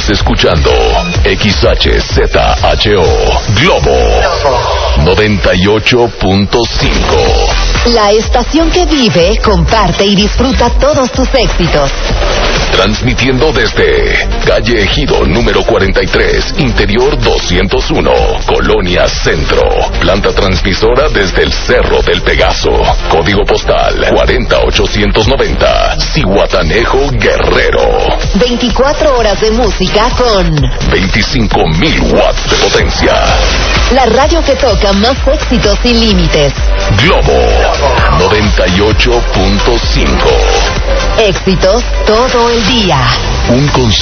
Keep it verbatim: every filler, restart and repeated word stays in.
Estás escuchando X H Z H O Globo noventa y ocho punto cinco. La estación que vive, comparte y disfruta todos tus éxitos. Transmitiendo desde calle Ejido número cuarenta y tres, interior doscientos uno, Colonia Centro. Planta transmisora desde el Cerro del Pegaso. Código postal cuarenta ochocientos noventa, Zihuatanejo, Guerrero. veinticuatro horas de música con veinticinco mil watts de potencia. La radio que toca más éxitos sin límites. Globo noventa y ocho punto cinco. Éxitos todo el día. Un concepto